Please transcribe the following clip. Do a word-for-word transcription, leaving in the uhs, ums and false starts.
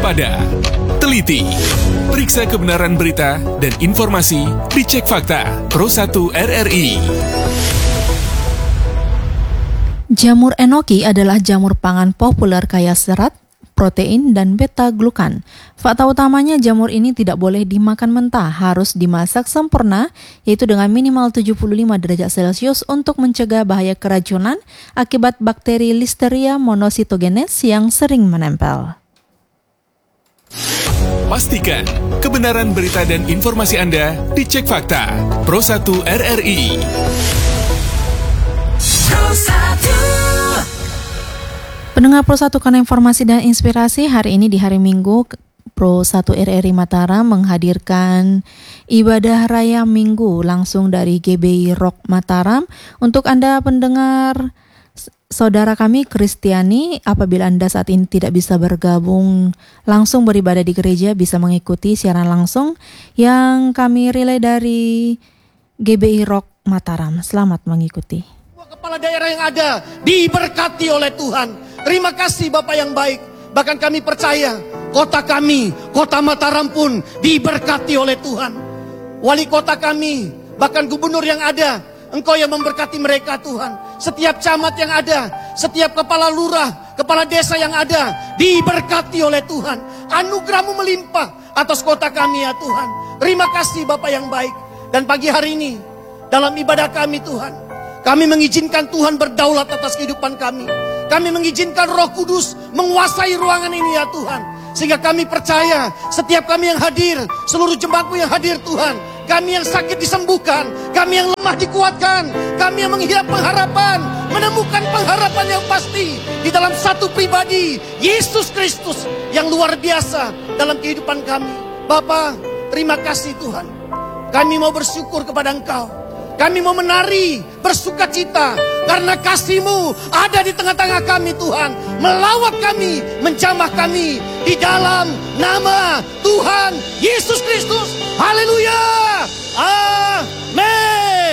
waspada, teliti, periksa kebenaran berita dan informasi, dicek fakta. Pro satu R R I. Jamur enoki adalah jamur pangan populer kaya serat, protein, dan beta-glukan. Fakta utamanya, jamur ini tidak boleh dimakan mentah, harus dimasak sempurna, yaitu dengan minimal tujuh puluh lima derajat Celcius untuk mencegah bahaya keracunan akibat bakteri Listeria monocytogenes yang sering menempel. Pastikan kebenaran berita dan informasi Anda dicek fakta. Pro satu R R I. Pro satu. Pendengar Pro satu, karena informasi dan inspirasi, hari ini di hari Minggu, Pro satu R R I Mataram menghadirkan ibadah raya Minggu langsung dari G B I Rock Mataram. Untuk Anda pendengar, saudara kami Kristiani, apabila Anda saat ini tidak bisa bergabung langsung beribadah di gereja, bisa mengikuti siaran langsung yang kami relay dari G B I Rock Mataram. Selamat mengikuti. Kepala daerah yang ada diberkati oleh Tuhan. Terima kasih Bapak yang baik. Bahkan kami percaya kota kami, kota Mataram pun diberkati oleh Tuhan. Wali kota kami, bahkan gubernur yang ada, Engkau yang memberkati mereka Tuhan. Setiap camat yang ada, setiap kepala lurah, kepala desa yang ada, diberkati oleh Tuhan. Anugerah-Mu melimpah atas kota kami ya Tuhan. Terima kasih Bapak yang baik. Dan pagi hari ini, dalam ibadah kami Tuhan, kami mengizinkan Tuhan berdaulat atas kehidupan kami. Kami mengizinkan Roh Kudus menguasai ruangan ini ya Tuhan. Sehingga kami percaya setiap kami yang hadir, seluruh jemaatmu yang hadir Tuhan, kami yang sakit disembuhkan, kami yang lemah dikuatkan, kami yang menghidap pengharapan, menemukan pengharapan yang pasti di dalam satu pribadi, Yesus Kristus yang luar biasa dalam kehidupan kami. Bapa, terima kasih Tuhan. Kami mau bersyukur kepada Engkau. Kami mau menari, bersuka cita, karena kasih-Mu ada di tengah-tengah kami Tuhan. Melawat kami, menjamah kami di dalam nama Tuhan Yesus Kristus. Haleluya.